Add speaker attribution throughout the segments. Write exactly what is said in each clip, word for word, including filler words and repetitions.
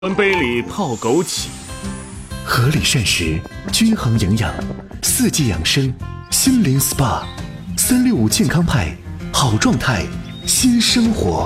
Speaker 1: 端杯里泡枸杞，
Speaker 2: 合理膳食，均衡营养，四季养生，心灵 S P A， 三六五健康派，好状态，新生活。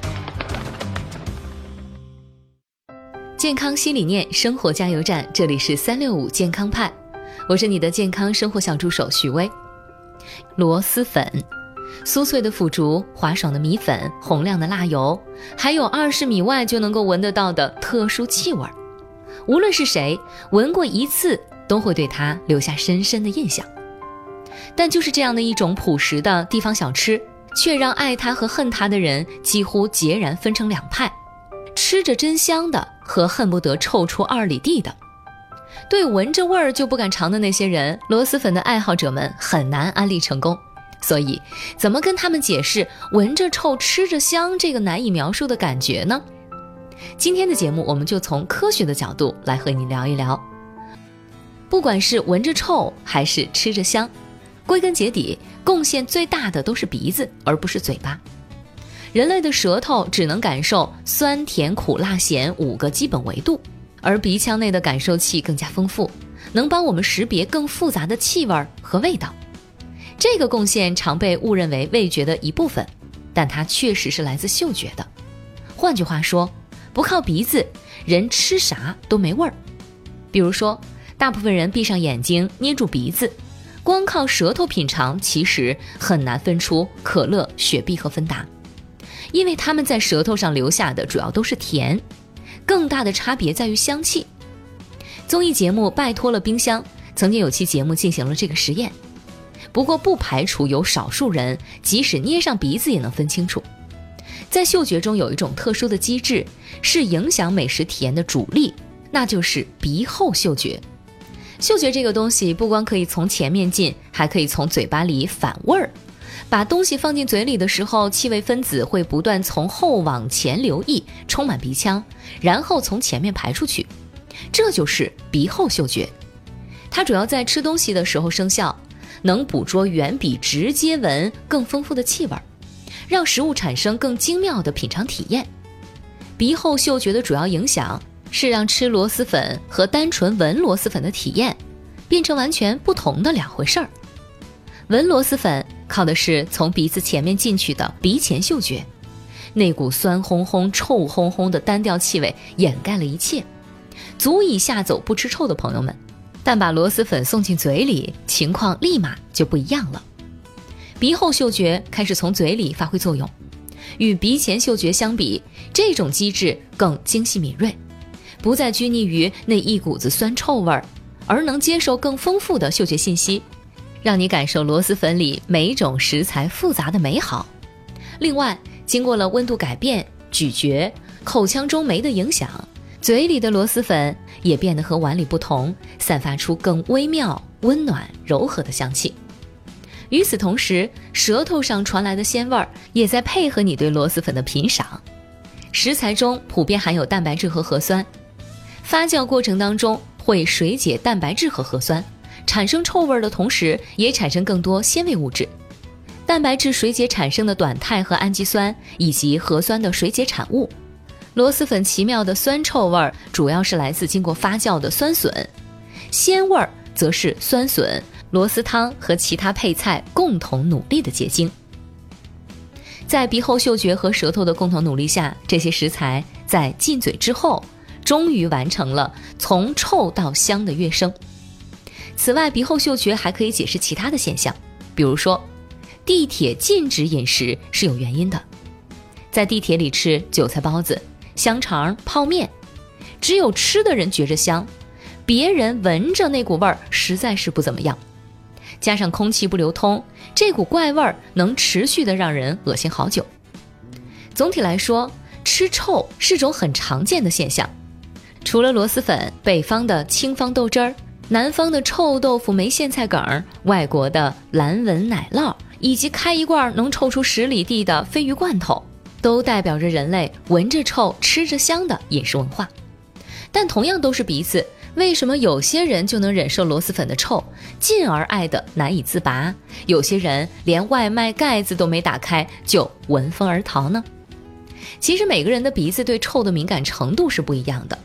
Speaker 3: 健康新理念，生活加油站，这里是三六五健康派，我是你的健康生活小助手许巍。螺蛳粉，酥脆的腐竹，滑爽的米粉，红亮的辣油，还有二十米外就能够闻得到的特殊气味，无论是谁闻过一次都会对它留下深深的印象。但就是这样的一种朴实的地方小吃，却让爱它和恨它的人几乎截然分成两派，吃着真香的和恨不得臭出二里地的。对闻着味儿就不敢尝的那些人，螺蛳粉的爱好者们很难安利成功。所以怎么跟他们解释闻着臭吃着香这个难以描述的感觉呢？今天的节目我们就从科学的角度来和你聊一聊。不管是闻着臭还是吃着香，归根结底贡献最大的都是鼻子，而不是嘴巴。人类的舌头只能感受酸甜苦辣咸五个基本维度，而鼻腔内的感受器更加丰富，能帮我们识别更复杂的气味和味道。这个贡献常被误认为味觉的一部分，但它确实是来自嗅觉的。换句话说，不靠鼻子，人吃啥都没味儿。比如说，大部分人闭上眼睛，捏住鼻子，光靠舌头品尝，其实很难分出可乐、雪碧和芬达，因为它们在舌头上留下的主要都是甜，更大的差别在于香气。综艺节目《拜托了冰箱》曾经有期节目进行了这个实验，不过不排除有少数人即使捏上鼻子也能分清楚。在嗅觉中有一种特殊的机制，是影响美食体验的主力，那就是鼻后嗅觉。嗅觉这个东西不光可以从前面进，还可以从嘴巴里反味儿。把东西放进嘴里的时候，气味分子会不断从后往前流溢，充满鼻腔，然后从前面排出去，这就是鼻后嗅觉。它主要在吃东西的时候生效，能捕捉远比直接闻更丰富的气味，让食物产生更精妙的品尝体验。鼻后嗅觉的主要影响是让吃螺蛳粉和单纯闻螺蛳粉的体验变成完全不同的两回事儿。闻螺蛳粉靠的是从鼻子前面进去的鼻前嗅觉，那股酸烘烘、臭烘烘的单调气味掩盖了一切，足以吓走不吃臭的朋友们。但把螺蛳粉送进嘴里，情况立马就不一样了。鼻后嗅觉开始从嘴里发挥作用，与鼻前嗅觉相比，这种机制更精细敏锐，不再拘泥于那一股子酸臭味，而能接受更丰富的嗅觉信息，让你感受螺蛳粉里每种食材复杂的美好。另外，经过了温度改变、咀嚼、口腔中酶的影响，嘴里的螺蛳粉也变得和碗里不同，散发出更微妙、温暖、柔和的香气。与此同时，舌头上传来的鲜味也在配合你对螺蛳粉的品赏。食材中普遍含有蛋白质和核酸，发酵过程当中会水解蛋白质和核酸，产生臭味的同时也产生更多鲜味物质。蛋白质水解产生的短肽和氨基酸，以及核酸的水解产物。螺蛳粉奇妙的酸臭味主要是来自经过发酵的酸笋，鲜味则是酸笋、螺蛳汤和其他配菜共同努力的结晶。在鼻后嗅觉和舌头的共同努力下，这些食材在进嘴之后终于完成了从臭到香的跃升。此外，鼻后嗅觉还可以解释其他的现象，比如说地铁禁止饮食是有原因的。在地铁里吃韭菜包子、香肠、泡面，只有吃的人觉着香，别人闻着那股味儿实在是不怎么样。加上空气不流通，这股怪味儿能持续的让人恶心好久。总体来说，吃臭是种很常见的现象。除了螺蛳粉，北方的清芳豆汁儿，南方的臭豆腐梅苋菜梗，外国的蓝纹奶酪，以及开一罐能臭出十里地的鲱鱼罐头，都代表着人类闻着臭吃着香的饮食文化。但同样都是鼻子，为什么有些人就能忍受螺蛳粉的臭，进而爱得难以自拔，有些人连外卖盖子都没打开就闻风而逃呢？ 其实每个人的鼻子对臭的敏感程度是不一样的，